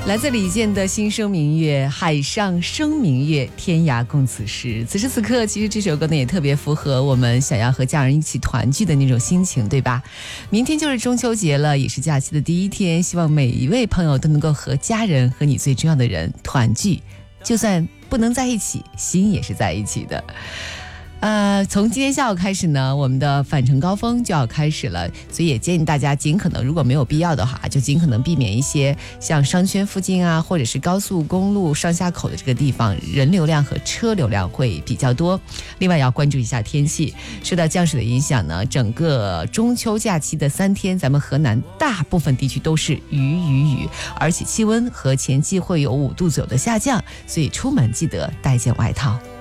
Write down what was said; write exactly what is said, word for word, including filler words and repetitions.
来自李健的新生明月，海上生明月，天涯共此时。此时此刻，其实这首歌呢也特别符合我们想要和家人一起团聚的那种心情，对吧？明天就是中秋节了，也是假期的第一天，希望每一位朋友都能够和家人和你最重要的人团聚，就算不能在一起，心也是在一起的。呃，从今天下午开始呢，我们的返程高峰就要开始了，所以也建议大家尽可能，如果没有必要的话，就尽可能避免一些像商圈附近啊，或者是高速公路上下口的这个地方，人流量和车流量会比较多。另外要关注一下天气，受到降水的影响呢，整个中秋假期的三天，咱们河南大部分地区都是雨雨雨，而且气温和前期会有五度左右的下降，所以出门记得带件外套。